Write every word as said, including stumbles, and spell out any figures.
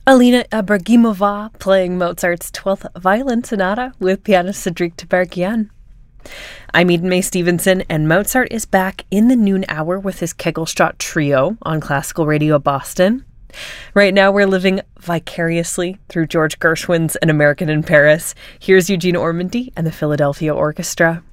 Alina Ibragimova playing Mozart's twelfth Violin Sonata with pianist Cedric Tiberghien. I'm Eden May Stevenson, and Mozart is back in the noon hour with his Kegelstraat Trio on Classical Radio Boston. Right now, we're living vicariously through George Gershwin's An American in Paris. Here's Eugene Ormandy and the Philadelphia Orchestra.